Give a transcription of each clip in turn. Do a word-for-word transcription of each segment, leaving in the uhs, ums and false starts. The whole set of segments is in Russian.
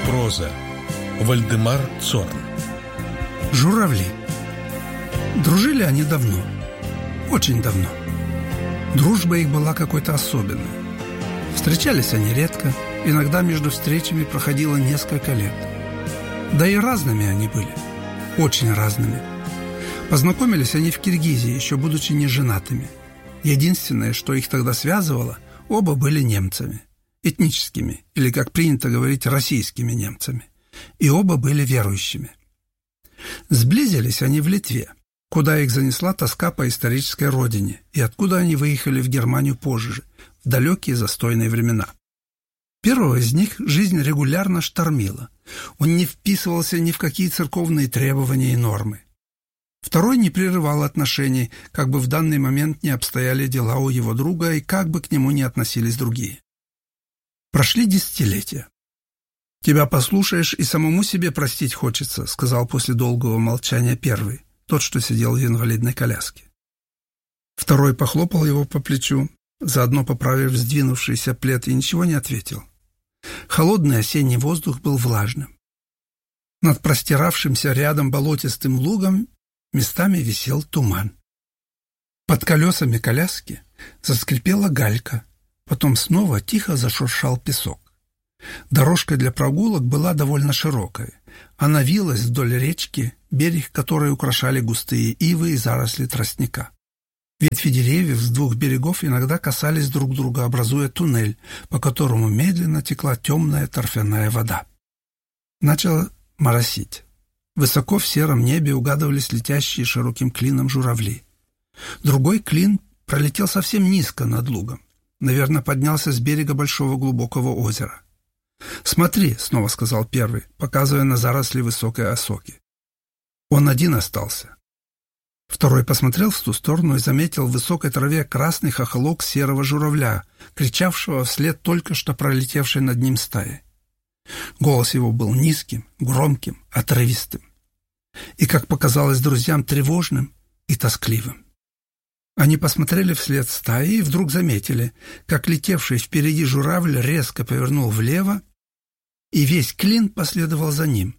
Проза. Вальдемар Цорн. Журавли. Дружили они давно. Очень давно. Дружба их была какой-то особенной. Встречались они редко. Иногда между встречами проходило несколько лет. Да и разными они были. Очень разными. Познакомились они в Киргизии, еще будучи неженатыми. Единственное, что их тогда связывало, оба были немцами. Этническими, или, как принято говорить, российскими немцами. И оба были верующими. Сблизились они в Литве, куда их занесла тоска по исторической родине, и откуда они выехали в Германию позже, в далекие застойные времена. Первого из них жизнь регулярно штормила. Он не вписывался ни в какие церковные требования и нормы. Второй не прерывал отношений, как бы в данный момент не обстояли дела у его друга и как бы к нему не относились другие. Прошли десятилетия. «Тебя послушаешь и самому себе простить хочется», — сказал после долгого молчания первый, тот, что сидел в инвалидной коляске. Второй похлопал его по плечу, заодно поправив сдвинувшийся плед, и ничего не ответил. Холодный осенний воздух был влажным. Над простиравшимся рядом болотистым лугом местами висел туман. Под колесами коляски заскрипела галька, потом снова тихо зашуршал песок. Дорожка для прогулок была довольно широкой. Она вилась вдоль речки, берег которой украшали густые ивы и заросли тростника. Ветви деревьев с двух берегов иногда касались друг друга, образуя туннель, по которому медленно текла темная торфяная вода. Начало моросить. Высоко в сером небе угадывались летящие широким клином журавли. Другой клин пролетел совсем низко над лугом. Наверное, поднялся с берега большого глубокого озера. «Смотри», — снова сказал первый, показывая на заросли высокой осоки. Он один остался. Второй посмотрел в ту сторону и заметил в высокой траве красный хохолок серого журавля, кричавшего вслед только что пролетевшей над ним стаи. Голос его был низким, громким, отрывистым и, как показалось друзьям, тревожным и тоскливым. Они посмотрели вслед стаи и вдруг заметили, как летевший впереди журавль резко повернул влево, и весь клин последовал за ним.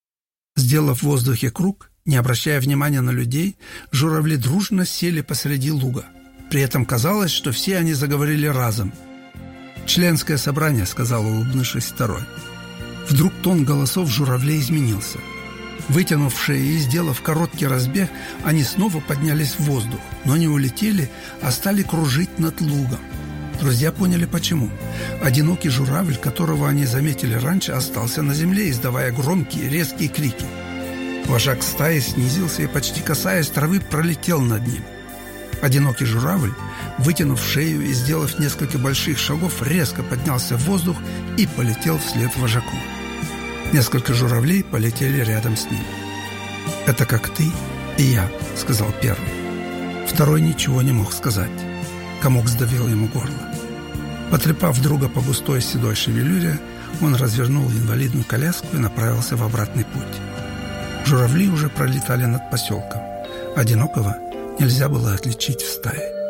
Сделав в воздухе круг, не обращая внимания на людей, журавли дружно сели посреди луга. При этом казалось, что все они заговорили разом. «Членское собрание», — сказал, улыбнувшись второй. Вдруг тон голосов журавлей изменился. Вытянув шеи и сделав короткий разбег, они снова поднялись в воздух, но не улетели, а стали кружить над лугом. Друзья поняли, почему. Одинокий журавль, которого они заметили раньше, остался на земле, издавая громкие резкие крики. Вожак стаи снизился и, почти касаясь травы, пролетел над ним. Одинокий журавль, вытянув шею и сделав несколько больших шагов, резко поднялся в воздух и полетел вслед вожаку. Несколько журавлей полетели рядом с ним. «Это как ты и я», — сказал первый. Второй ничего не мог сказать. Комок сдавил ему горло. Потрепав друга по густой седой шевелюре, он развернул инвалидную коляску и направился в обратный путь. Журавли уже пролетали над поселком. Одинокого нельзя было отличить в стае.